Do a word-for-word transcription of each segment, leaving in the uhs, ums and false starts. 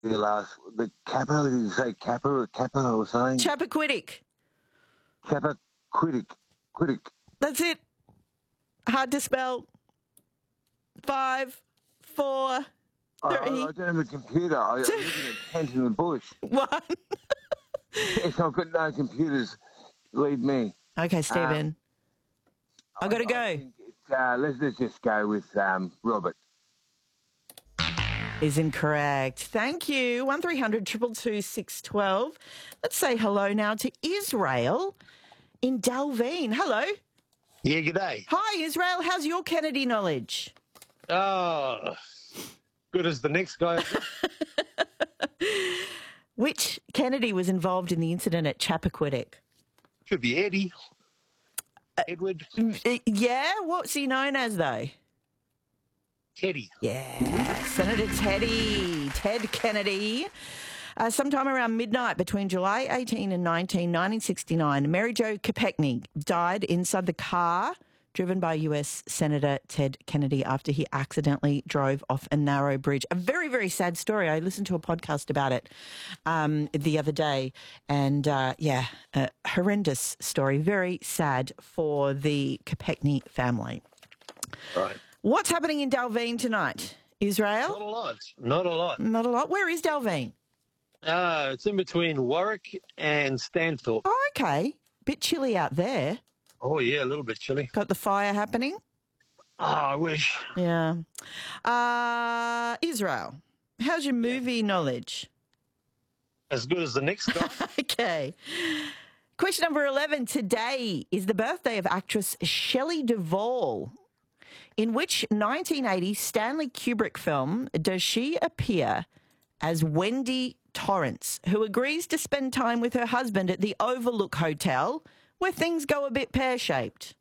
the last, the capital, did you say Kappa, Kappa or something? Chappaquiddick. Chappaquiddick. Quiddick. That's it. Hard to spell. Five, four, I, I, three, I don't have a computer. I, I'm looking at Kent in the bush. one. If I've got no computers, leave me. Okay, Stephen. Um, I got to I go. think it's, uh, let's, let's just go with um, Robert. Is incorrect. Thank you. one three hundred two two two six one two. Let's say hello now to Israel in Dalveen. Hello. Yeah, g'day. Hi, Israel. How's your Kennedy knowledge? Oh, good as the next guy. Which Kennedy was involved in the incident at Chappaquiddick? Could be Eddie. Edward. Uh, Yeah, what's he known as, though? Teddy. Yeah, Senator Teddy, Ted Kennedy. Uh, sometime around midnight between July eighteenth and nineteenth, nineteen sixty-nine, Mary Jo Kopechne died inside the car driven by U S Senator Ted Kennedy after he accidentally drove off a narrow bridge. A very, very sad story. I listened to a podcast about it um, the other day, and uh, yeah, a horrendous story. Very sad for the Kopechne family. Right. What's happening in Dalveen tonight, Israel? Not a lot. Not a lot. Not a lot. Where is Dalveen? Uh, it's in between Warwick and Stanthorpe. Oh, okay. Bit chilly out there. Oh, yeah, a little bit chilly. Got the fire happening? Oh, I wish. Yeah. Uh, Israel, how's your movie knowledge? As good as the next guy. Okay. Question number eleven. Today is the birthday of actress Shelley Duvall. In which nineteen eighty Stanley Kubrick film does she appear as Wendy Torrance, who agrees to spend time with her husband at the Overlook Hotel, where things go a bit pear-shaped?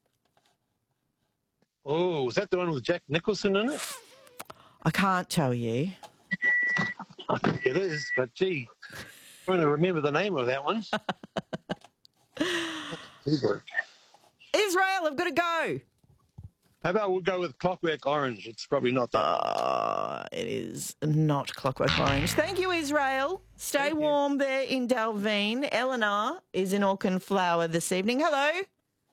Oh, was that the one with Jack Nicholson in it? I can't tell you. I think it is, but gee, I'm trying to remember the name of that one. Israel, I've got to go. How about we'll go with Clockwork Orange? It's probably not that. Uh, it is not Clockwork Orange. Thank you, Israel. Stay Thank warm you. There in Dalveen. Eleanor is in Auckland Flower this evening. Hello.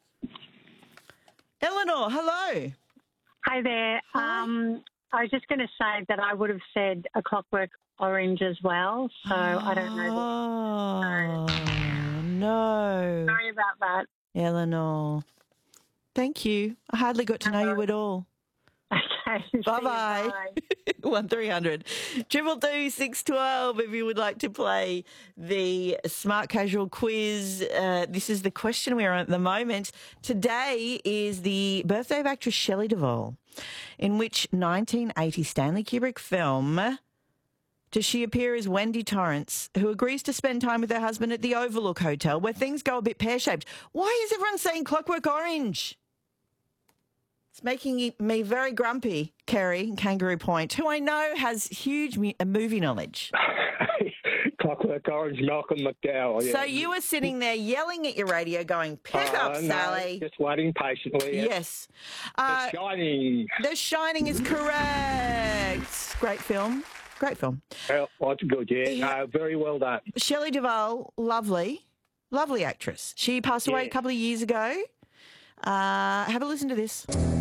Eleanor, hello. Hi there. Hi. Um, I was just going to say that I would have said A Clockwork Orange as well, so I don't know. Oh, no. Sorry about that. Eleanor. Thank you. I hardly got to know you at all. Okay. Bye-bye. one three hundred two two two six one two if you would like to play the Smart Casual quiz. Uh, this is the question we're on at the moment. Today is the birthday of actress Shelley Duvall. In which nineteen eighty Stanley Kubrick film does she appear as Wendy Torrance, who agrees to spend time with her husband at the Overlook Hotel, where things go a bit pear-shaped? Why is everyone saying Clockwork Orange? It's making me very grumpy, Kerry, Kangaroo Point, who I know has huge mu- movie knowledge. Clockwork Orange, Malcolm McDowell. Yeah. So you were sitting there yelling at your radio going, pick Uh, up, no, Sally. just waiting patiently. Yes. The Uh, Shining. The Shining is correct. Great film. Great film. Well, that's good, yeah. Yeah. No, very well done. Shelley Duvall, lovely. Lovely actress. She passed away Yeah. a couple of years ago. Uh, have a listen to this.